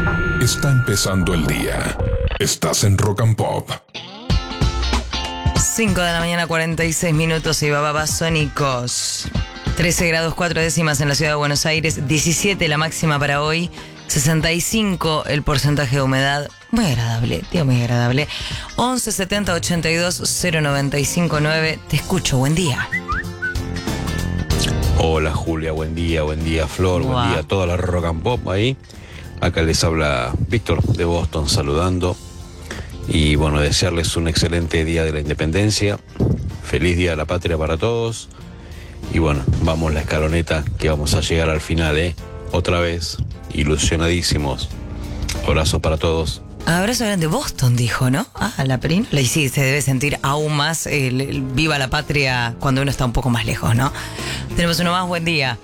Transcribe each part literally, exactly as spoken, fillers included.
Está empezando el día. Estás en Rock and Pop. cinco de la mañana, cuarenta y seis minutos y Babasónicos. trece grados cuatro décimas en la ciudad de Buenos Aires, diecisiete la máxima para hoy, sesenta y cinco el porcentaje de humedad. Muy agradable, tío, muy agradable. once setenta ochenta y dos cero noventa y cinco nueve. Te escucho, buen día. Hola Julia, buen día, buen día Flor, Wow. buen día a toda la Rock and Pop ahí. Acá les habla Víctor de Boston saludando. Y bueno, desearles un excelente día de la independencia. Feliz día de la patria para todos. Y bueno, vamos la escaloneta que vamos a llegar al final, ¿eh? Otra vez, ilusionadísimos. Abrazos para todos. Abrazo grande, Boston dijo, ¿no? Ah, la película. Y sí, se debe sentir aún más el, el viva la patria cuando uno está un poco más lejos, ¿no? Tenemos uno más, buen día.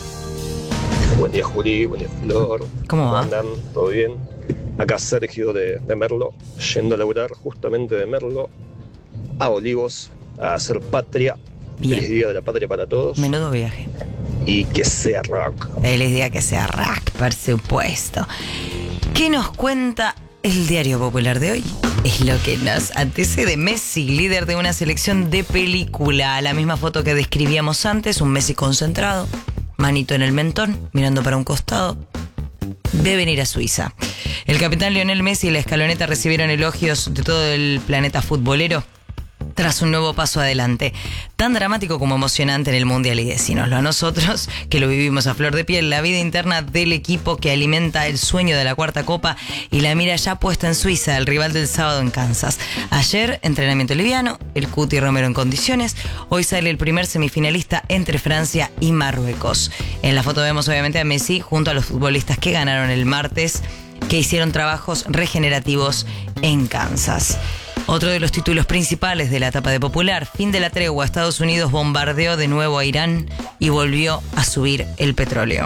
Buen día Juli, buen día Flor. ¿Cómo va? andan? ¿Todo bien? Acá Sergio de, de Merlo, yendo a laburar justamente de Merlo a Olivos a hacer patria. Bien. Feliz día de la patria para todos. Menudo viaje. Y que sea rock. Feliz día que sea rock, por supuesto. ¿Qué nos cuenta el Diario Popular de hoy? Es lo que nos antecede. Messi, líder de una selección de película. La misma foto que describíamos antes, un Messi concentrado, manito en el mentón, mirando para un costado. Deben ir a Suiza. El capitán Lionel Messi y la escaloneta recibieron elogios de todo el planeta futbolero tras un nuevo paso adelante, tan dramático como emocionante en el Mundial. Y decínoslo a nosotros, que lo vivimos a flor de piel, la vida interna del equipo que alimenta el sueño de la cuarta copa y la mira ya puesta en Suiza, el rival del sábado en Kansas. Ayer, entrenamiento liviano, el Cuti Romero en condiciones. Hoy sale el primer semifinalista entre Francia y Marruecos. En la foto vemos obviamente a Messi junto a los futbolistas que ganaron el martes, que hicieron trabajos regenerativos en Kansas. Otro de los títulos principales de la etapa de Popular, fin de la tregua. Estados Unidos bombardeó de nuevo a Irán y volvió a subir el petróleo.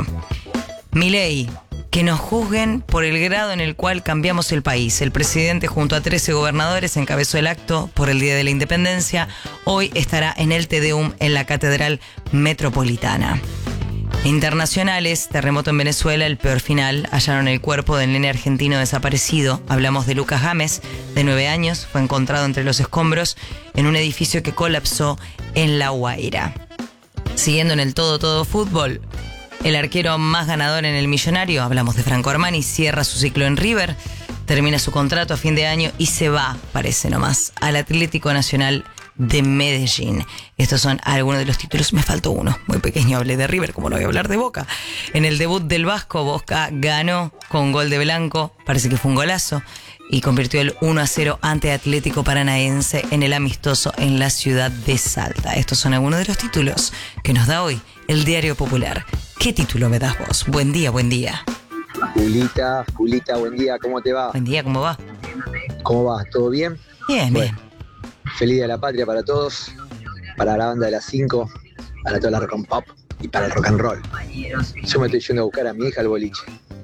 Milei, que nos juzguen por el grado en el cual cambiamos el país. El presidente junto a trece gobernadores encabezó el acto por el Día de la Independencia. Hoy estará en el Te Deum en la Catedral Metropolitana. Internacionales, terremoto en Venezuela, el peor final. Hallaron el cuerpo del nene argentino desaparecido. Hablamos de Lucas Gámez, de nueve años. Fue encontrado entre los escombros en un edificio que colapsó en La Guaira. Siguiendo en el todo todo fútbol, el arquero más ganador en el Millonario, hablamos de Franco Armani, cierra su ciclo en River, termina su contrato a fin de año y se va, parece nomás, al Atlético Nacional de Medellín. Estos son algunos de los títulos. Me faltó uno, muy pequeño. Hablé de River, como no voy a hablar de Boca. En el debut del Vasco, Boca ganó con gol de Blanco, parece que fue un golazo, y convirtió el uno a cero ante Atlético Paranaense en el amistoso en la ciudad de Salta. Estos son algunos de los títulos que nos da hoy el Diario Popular. ¿Qué título me das vos? Buen día, buen día. Julita, Julita, buen día, ¿cómo te va? Buen día, ¿cómo va? ¿Cómo va? ¿Todo bien? Bien, Bueno, bien. Feliz día de la patria para todos, para la banda de las cinco, para toda la rock and pop y para el rock and roll. Yo me estoy yendo a buscar a mi hija al boliche.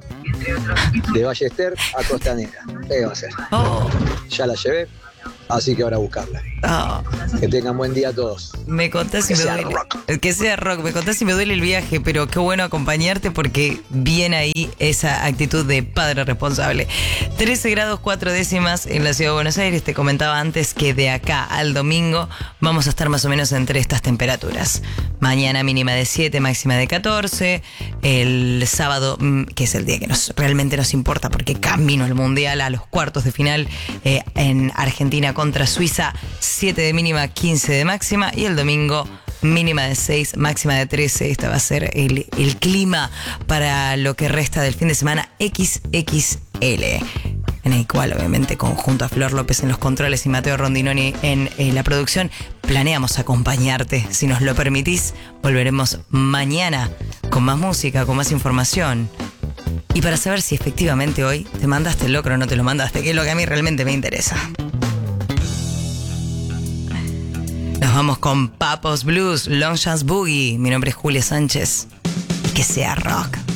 De Ballester a Costanera. ¿Qué va a hacer? Oh, Ya la llevé, así que ahora a buscarla. oh. Que tengan buen día a todos. Me contás si Que me sea duele. rock. Que sea rock. Me contás si me duele el viaje, pero qué bueno acompañarte porque viene ahí esa actitud de padre responsable. trece grados cuatro décimas en la ciudad de Buenos Aires. Te comentaba antes que de acá al domingo vamos a estar más o menos entre estas temperaturas. Mañana mínima de siete, máxima de catorce. El sábado, que es el día que nos realmente nos importa porque camino al Mundial, a los cuartos de final eh, en Argentina contra Suiza, siete de mínima, quince de máxima, y el domingo mínima de seis, máxima de trece. Este va a ser el, el clima para lo que resta del fin de semana equis equis ele, en el cual obviamente conjunto a Flor López en los controles y Mateo Rondinoni en, en la producción planeamos acompañarte. Si nos lo permitís, volveremos mañana con más música, con más información. Y para saber si efectivamente hoy te mandaste el locro o no te lo mandaste, que es lo que a mí realmente me interesa. Nos vamos con Papos Blues, Long Chance Boogie. Mi nombre es Julia Sánchez. Y que sea rock.